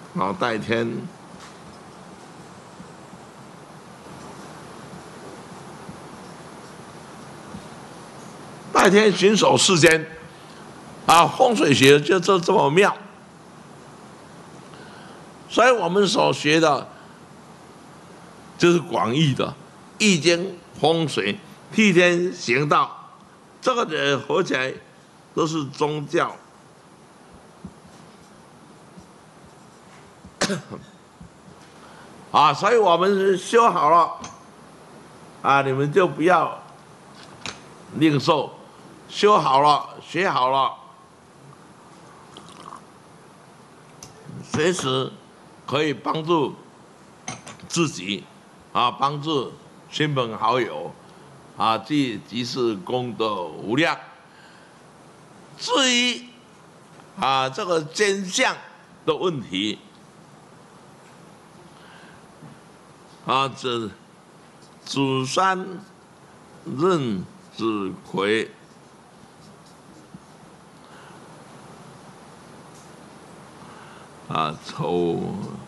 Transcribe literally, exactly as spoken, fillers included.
啊，代天。代天巡守世间，啊，风水学就这这么妙，所以我们所学的，就是广义的易经、风水、替天行道，这个人合起来都是宗教。啊，所以我们修好了，啊，你们就不要吝啬。修好了，学好了，随时可以帮助自己，啊，帮助亲朋好友，啊，即即是功德无量。至于啊这个真相的问题，啊，这祖山任子魁。啊，丑